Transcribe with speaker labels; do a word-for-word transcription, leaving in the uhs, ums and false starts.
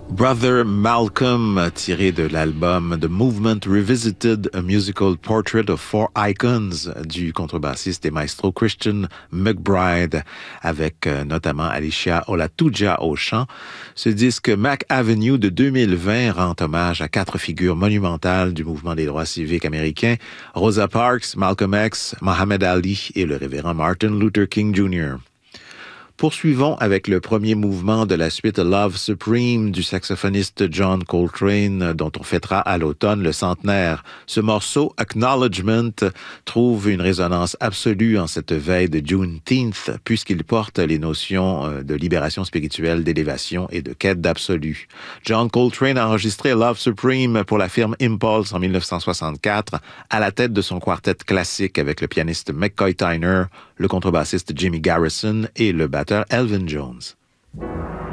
Speaker 1: Brother Malcolm, tiré de l'album The Movement Revisited, A Musical Portrait of Four Icons du contrebassiste et maestro Christian McBride, avec euh, notamment Alicia Olatuja au chant. Ce disque Mac Avenue de deux mille vingt rend hommage à quatre figures monumentales du mouvement des droits civiques américains, Rosa Parks, Malcolm X, Muhammad Ali et le révérend Martin Luther King junior Poursuivons avec le premier mouvement de la suite Love Supreme du saxophoniste John Coltrane, dont on fêtera à l'automne le centenaire. Ce morceau, Acknowledgement, trouve une résonance absolue en cette veille de Juneteenth, puisqu'il porte les notions de libération spirituelle, d'élévation et de quête d'absolu. John Coltrane a enregistré Love Supreme pour la firme Impulse en dix-neuf cent soixante-quatre, à la tête de son quartet classique avec le pianiste McCoy Tyner, le contrebassiste Jimmy Garrison et le batteur Elvin Jones.